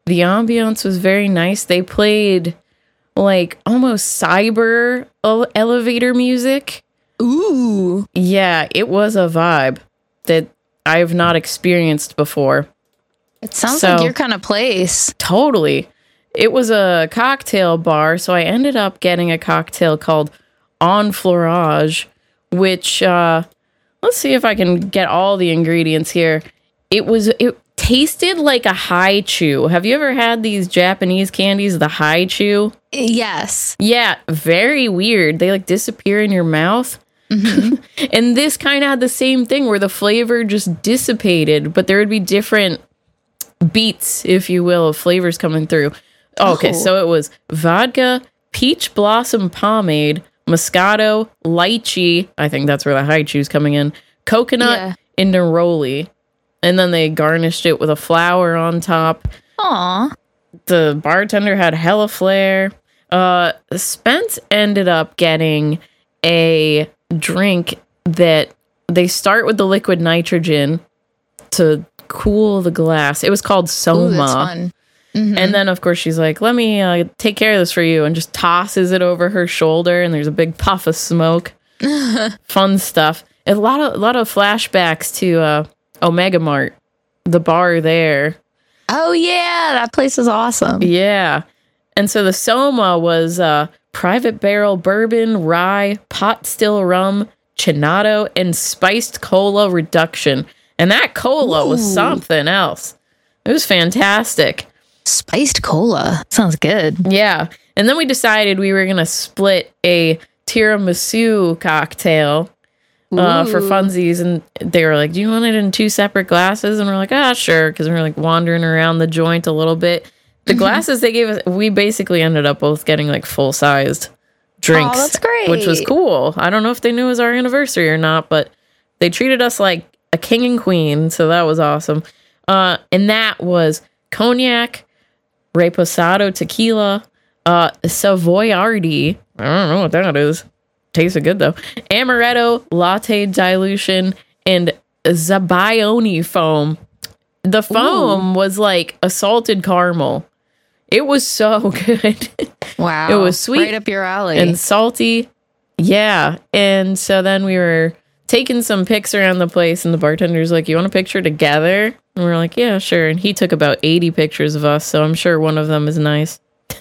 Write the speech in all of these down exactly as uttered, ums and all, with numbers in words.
The ambiance was very nice. They played like almost cyber ele- elevator music. Ooh. Yeah, it was a vibe that I have not experienced before. It sounds So- like your kind of place. Totally. It was a cocktail bar, so I ended up getting a cocktail called Enfleurage, which, uh, let's see if I can get all the ingredients here. It was, it tasted like a high chew. Have you ever had these Japanese candies, the high chew? Yes. Yeah, very weird. They like disappear in your mouth. Mm-hmm. And this kind of had the same thing where the flavor just dissipated, but there would be different beats, if you will, of flavors coming through. Okay, Oh. so it was vodka, peach blossom pomade, Moscato, lychee, I think that's where the high chew's coming in, coconut, Yeah. and neroli. And then they garnished it with a flower on top. Aw. The bartender had hella flair. Uh, Spence ended up getting a drink that they start with the liquid nitrogen to cool the glass. It was called Soma. Ooh, that's fun. Mhm. And then, of course, she's like, let me uh, take care of this for you, and just tosses it over her shoulder, and there's a big puff of smoke. Fun stuff. A lot of, a lot of flashbacks to uh, Omega Mart, the bar there. Oh, yeah. That place is awesome. Yeah. And so the Soma was uh, private barrel bourbon, rye, pot still rum, Chinato, and spiced cola reduction. And that cola was Ooh. something else. It was fantastic. Spiced cola. Sounds good. Yeah. And then we decided we were going to split a tiramisu cocktail uh, for Ooh. funsies. And they were like, do you want it in two separate glasses? And we're like, ah, sure. Because we were like wandering around the joint a little bit. The glasses they gave us, we basically ended up both getting like full-sized drinks. Oh, that's great. Which was cool. I don't know if they knew it was our anniversary or not, but they treated us like a king and queen. So that was awesome. Uh, and that was cognac, reposado tequila, uh, Savoyardi. I don't know what that is. Tasted good though. Amaretto, latte dilution, and Zabaione foam. The foam Ooh. was like a salted caramel. It was so good. Wow. It was sweet Right up your alley. and salty. Yeah. And so then we were taking some pics around the place, and the bartender's like, you want a picture together? And we we're like, yeah, sure. And he took about eighty pictures of us, so I'm sure one of them is nice.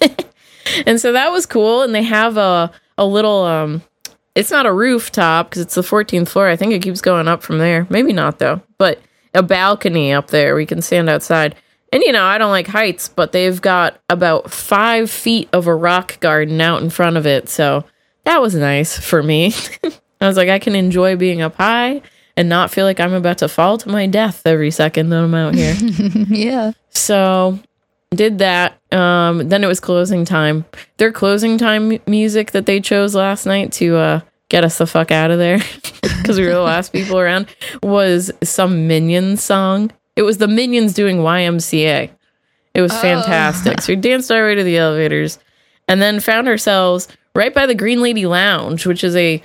And so that was cool. And they have a, a little, um, it's not a rooftop because it's the fourteenth floor. I think it keeps going up from there. Maybe not, though. But a balcony up there. We can stand outside. And, you know, I don't like heights, but they've got about five feet of a rock garden out in front of it. So that was nice for me. I was like, I can enjoy being up high and not feel like I'm about to fall to my death every second that I'm out here. yeah. So did that. Um, then it was closing time. Their closing time m- music that they chose last night to uh, get us the fuck out of there because we were the last people around was some Minions song. It was the Minions doing Y M C A. It was Oh. fantastic. So we danced our way to the elevators and then found ourselves right by the Green Lady Lounge, which is a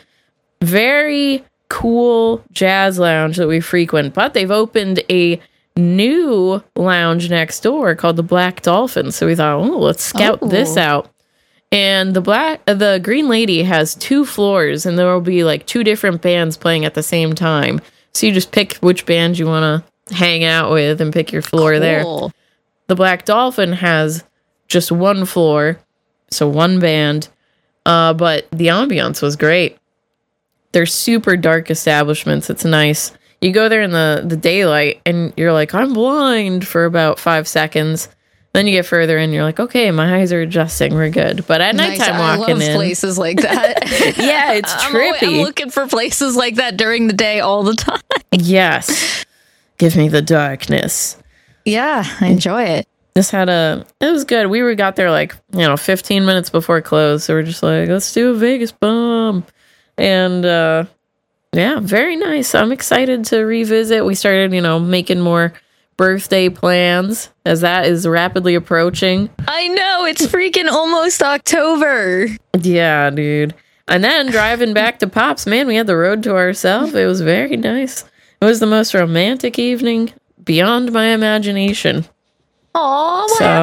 very cool jazz lounge that we frequent. But they've opened a new lounge next door called the Black Dolphin. So we thought, oh, let's scout Oh. this out. And the black, uh, the Green Lady has two floors, and there will be like two different bands playing at the same time. So you just pick which band you want to hang out with and pick your floor there. Cool. The Black Dolphin has just one floor, so one band, uh, but the ambiance was great. They're super dark establishments. It's nice. You go there in the, the daylight, and you're like, I'm blind for about five seconds. Then you get further in, you're like, okay, my eyes are adjusting. We're good. But at Nice. nighttime I walking love in, places like that. yeah, it's I'm always- I'm trippy. looking for places like that during the day all the time. Yes. Give me the darkness. Yeah, I enjoy it. This had a, it was good. We were got there like, you know, fifteen minutes before close. So we're just like, let's do a Vegas bomb. And, uh, yeah, very nice. I'm excited to revisit. We started, you know, making more birthday plans as that is rapidly approaching. I know, it's freaking almost October. Yeah, dude. And then driving back to Pops, man, we had the road to ourselves. It was very nice. It was the most romantic evening beyond my imagination. Aw, what So